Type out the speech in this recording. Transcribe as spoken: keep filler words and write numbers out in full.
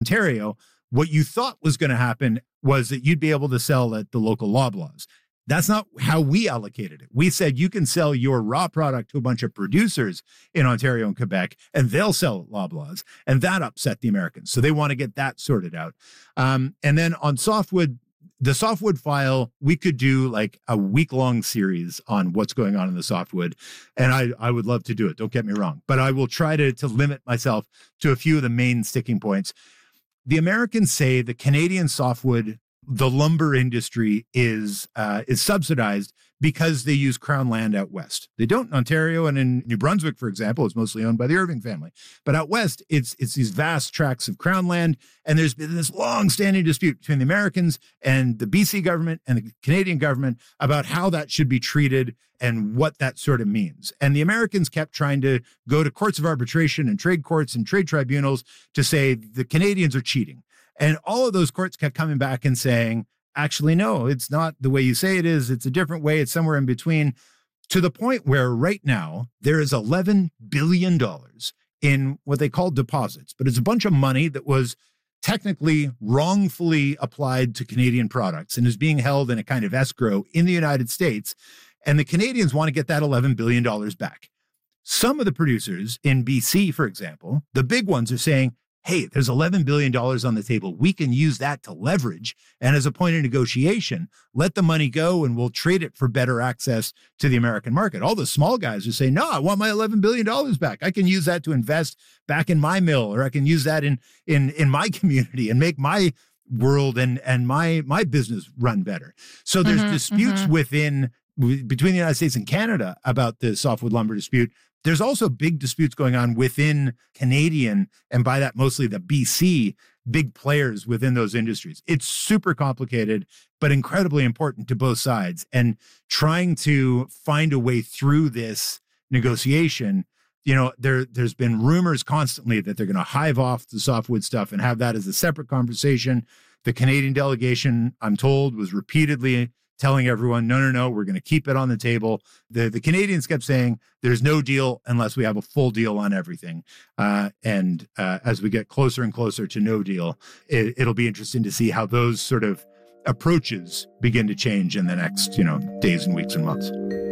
Ontario, what you thought was going to happen was that you'd be able to sell at the local Loblaws. That's not how we allocated it. We said you can sell your raw product to a bunch of producers in Ontario and Quebec, and they'll sell at Loblaws. And that upset the Americans. So they want to get that sorted out. Um, and then on softwood, the softwood file, we could do like a week-long series on what's going on in the softwood. And I, I would love to do it. Don't get me wrong. But I will try to, to limit myself to a few of the main sticking points. The Americans say the Canadian softwood, the lumber industry is uh, is subsidized because they use Crown land out west. They don't in Ontario, and in New Brunswick, for example, it's mostly owned by the Irving family. But out west, it's it's these vast tracts of Crown land, and there's been this long-standing dispute between the Americans and the B C government and the Canadian government about how that should be treated and what that sort of means. And the Americans kept trying to go to courts of arbitration and trade courts and trade tribunals to say the Canadians are cheating. And all of those courts kept coming back and saying, actually, no, it's not the way you say it is. It's a different way. It's somewhere in between, to the point where right now there is eleven billion dollars in what they call deposits, but it's a bunch of money that was technically wrongfully applied to Canadian products and is being held in a kind of escrow in the United States. And the Canadians want to get that eleven billion dollars back. Some of the producers in B C, for example, the big ones are saying, hey, there's eleven billion dollars on the table. We can use that to leverage. And as a point of negotiation, let the money go and we'll trade it for better access to the American market. All the small guys are saying, no, I want my eleven billion dollars back. I can use that to invest back in my mill, or I can use that in in in my community and make my world and and my my business run better. So there's mm-hmm, disputes mm-hmm. within between the United States and Canada about the softwood lumber dispute. There's also big disputes going on within Canadian, and by that mostly the B C, big players within those industries. It's super complicated, but incredibly important to both sides. And trying to find a way through this negotiation, you know, there, there's been rumors constantly that they're going to hive off the softwood stuff and have that as a separate conversation. The Canadian delegation, I'm told, was repeatedly telling everyone, no, no, no, we're going to keep it on the table. The the Canadians kept saying there's no deal unless we have a full deal on everything. Uh, and uh, as we get closer and closer to no deal, it, it'll be interesting to see how those sort of approaches begin to change in the next, you know, days and weeks and months.